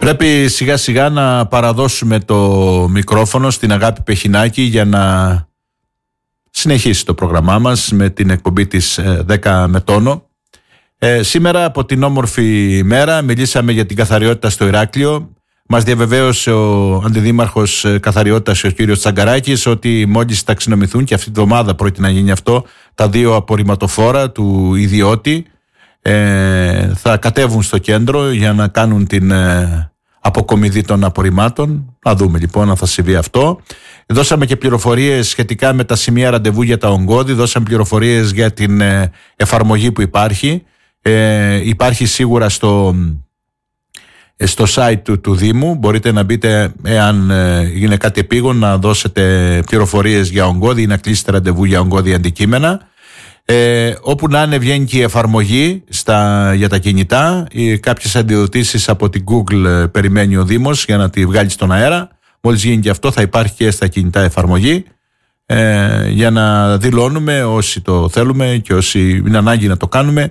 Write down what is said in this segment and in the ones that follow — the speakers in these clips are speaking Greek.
Πρέπει σιγά σιγά να παραδώσουμε το μικρόφωνο στην Αγάπη Πεχινάκη για να συνεχίσει το πρόγραμμά μας με την εκπομπή της 10 με τόνο. Σήμερα από την όμορφη μέρα μιλήσαμε για την καθαριότητα στο Ηράκλειο. Μας διαβεβαίωσε ο Αντιδήμαρχος Καθαριότητας ο κύριος Τσαγκαράκης ότι μόλις ταξινομηθούν, και αυτή τη βδομάδα πρόκειται να γίνει αυτό, τα 2 απορριμματοφόρα του ιδιώτη θα κατέβουν στο κέντρο για να κάνουν την αποκομιδή των απορριμμάτων. Να δούμε λοιπόν αν θα συμβεί αυτό. Δώσαμε και πληροφορίες σχετικά με τα σημεία ραντεβού για τα ογκώδη. Δώσαμε πληροφορίες για την εφαρμογή που υπάρχει. Υπάρχει σίγουρα στο site του Δήμου. Μπορείτε να μπείτε, εάν είναι κάτι επίγον, να δώσετε πληροφορίες για ογκώδη ή να κλείσετε ραντεβού για ογκώδη αντικείμενα. Όπου να είναι, βγαίνει και η εφαρμογή για τα κινητά. Κάποιες αντιδοτήσεις από την Google περιμένει ο Δήμος για να τη βγάλει στον αέρα. Μόλις γίνει και αυτό, θα υπάρχει και στα κινητά εφαρμογή για να δηλώνουμε όσοι το θέλουμε και όσοι είναι ανάγκη να το κάνουμε,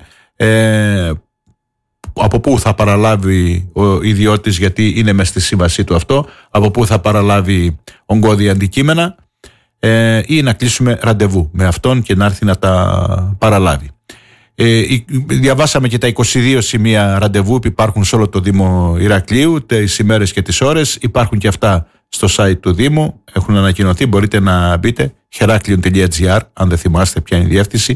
από πού θα παραλάβει ο ιδιώτης, γιατί είναι μες στη σύμβασή του αυτό, από πού θα παραλάβει ογκώδη αντικείμενα, ή να κλείσουμε ραντεβού με αυτόν και να έρθει να τα παραλάβει. Διαβάσαμε και τα 22 σημεία ραντεβού που υπάρχουν σε όλο το Δήμο Ηρακλείου, τις ημέρες και τις ώρες. Υπάρχουν και αυτά στο site του Δήμου, έχουν ανακοινωθεί, μπορείτε να μπείτε heraklion.gr, αν δεν θυμάστε ποια είναι η διεύθυνση,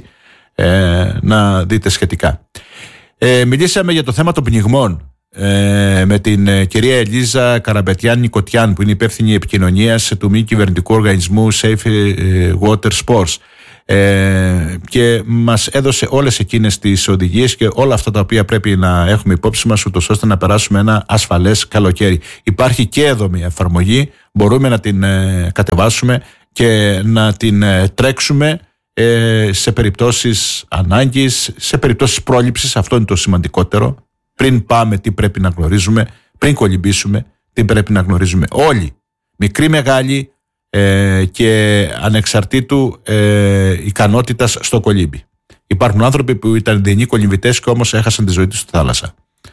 να δείτε σχετικά. Μιλήσαμε για το θέμα των πνιγμών με την κυρία Ελίζα Καραμπετιάν Νικοτιάν, που είναι υπεύθυνη επικοινωνίας του μη κυβερνητικού οργανισμού Safe Water Sports, και μας έδωσε όλες εκείνες τις οδηγίες και όλα αυτά τα οποία πρέπει να έχουμε υπόψη μας, ούτως ώστε να περάσουμε ένα ασφαλές καλοκαίρι. Υπάρχει και εδώ μια εφαρμογή, μπορούμε να την κατεβάσουμε και να την τρέξουμε σε περιπτώσεις ανάγκης, σε περιπτώσεις πρόληψης. Αυτό είναι το σημαντικότερο. Πριν πάμε, τι πρέπει να γνωρίζουμε, πριν κολυμπήσουμε, τι πρέπει να γνωρίζουμε όλοι, μικροί, μεγάλοι, και ανεξαρτήτου ικανότητας στο κολύμπι. Υπάρχουν άνθρωποι που ήταν δεινοί κολυμβητές και όμως έχασαν τη ζωή τους στη θάλασσα.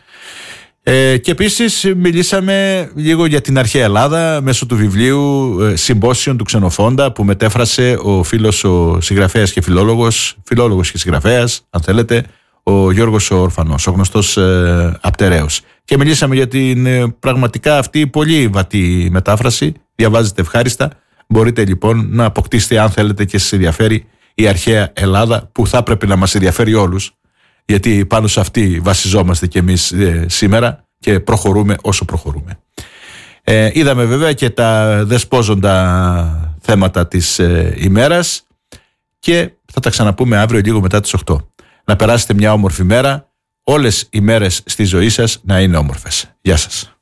Και επίσης μιλήσαμε λίγο για την αρχαία Ελλάδα μέσω του βιβλίου Συμπόσιον του Ξενοφόντα, που μετέφρασε ο φίλος, ο συγγραφέας και φιλόλογος και συγγραφέας, αν θέλετε, ο Γιώργος ο Ορφανός, ο γνωστός Απτερέος. Και μιλήσαμε για την πραγματικά αυτή πολύ βατή μετάφραση. Διαβάζετε ευχάριστα. Μπορείτε λοιπόν να αποκτήσετε, αν θέλετε και σας ενδιαφέρει, η αρχαία Ελλάδα, που θα πρέπει να μας ενδιαφέρει όλους, γιατί πάνω σε αυτή βασιζόμαστε κι εμείς σήμερα και προχωρούμε όσο προχωρούμε. Είδαμε βέβαια και τα δεσπόζοντα θέματα της ημέρας και θα τα ξαναπούμε αύριο λίγο μετά τις 8. Να περάσετε μια όμορφη μέρα, όλες οι μέρες στη ζωή σας να είναι όμορφες. Γεια σας.